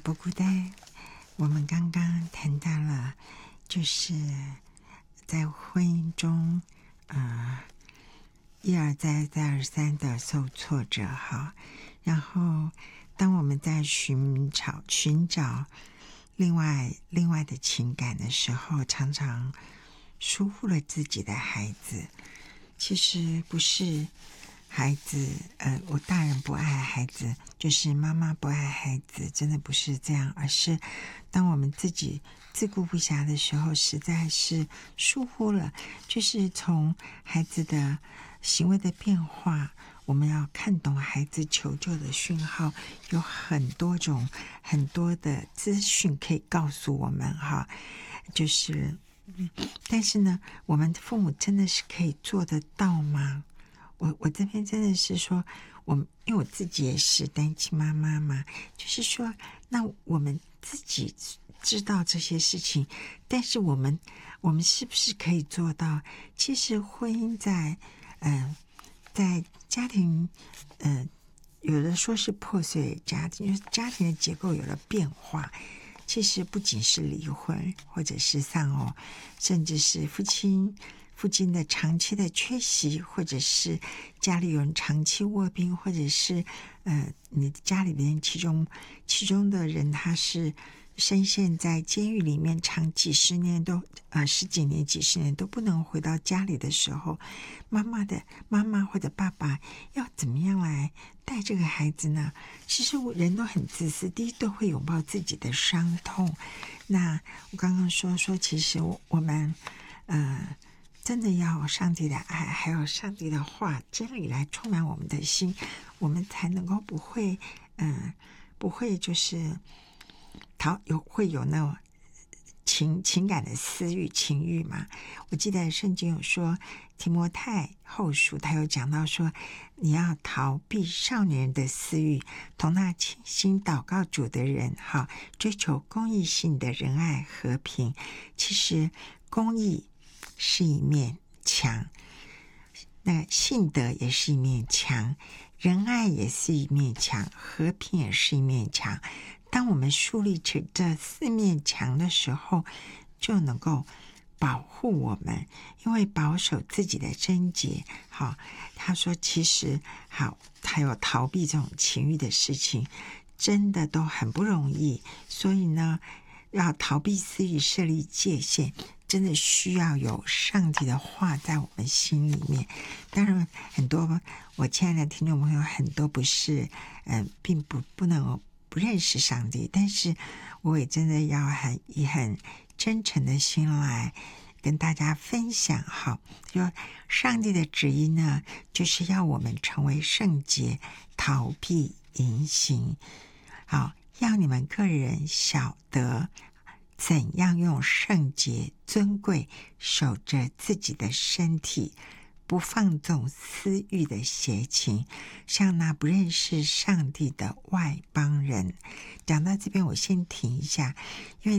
不孤单。我们刚刚谈到了，就是在婚姻中，一而再再而三的受挫折哈。然后，当我们在寻找另外的情感的时候，常常疏忽了自己的孩子。其实不是孩子，我大人不爱孩子，就是妈妈不爱孩子，真的不是这样，而是当我们自己自顾不暇的时候，实在是疏忽了，就是从孩子的行为的变化，我们要看懂孩子求救的讯号，有很多的资讯可以告诉我们哈，但是呢，我们父母真的是可以做得到吗？我这边真的是说，因为我自己也是单亲妈妈嘛，就是说，那我们自己知道这些事情，但是我们是不是可以做到？其实婚姻在家庭，有的说是破碎家庭，就是家庭的结构有了变化。其实不仅是离婚或者是丧偶，甚至是父亲的长期的缺席，或者是家里有人长期卧病，或者是你家里边其中的人他是深陷在监狱里面十几年几十年都不能回到家里的时候，妈妈或者爸爸要怎么样来带这个孩子呢？其实人都很自私，第一都会拥抱自己的伤痛。那我刚刚说其实我们真的要上帝的爱，还有上帝的话真理来充满我们的心，我们才能够不会就是会有那种情感的私欲情欲嘛。我记得圣经有说，提摩太后书他有讲到说，你要逃避少年人的私欲，同那倾心祷告主的人追求公义性的仁爱和平。其实公义是一面墙，那信德也是一面墙，仁爱也是一面墙，和平也是一面墙。当我们树立起这四面墙的时候，就能够保护我们，因为保守自己的贞洁。他说其实还有逃避这种情欲的事情，真的都很不容易。所以呢，要逃避私欲，设立界限，真的需要有上帝的话在我们心里面。当然很多我亲爱的听众朋友，很多并不能不认识上帝，但是我也真的要以很真诚的心来跟大家分享就上帝的旨意呢，就是要我们成为圣洁，逃避淫行。要你们个人晓得怎样用圣洁尊贵守着自己的身体，不放纵私欲的邪情，像那不认识上帝的外邦人。讲到这边我先停一下，因为